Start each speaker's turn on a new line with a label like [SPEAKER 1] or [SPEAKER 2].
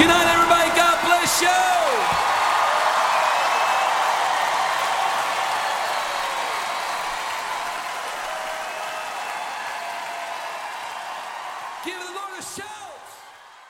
[SPEAKER 1] Good night, everybody. God bless you. Give the Lord a shout.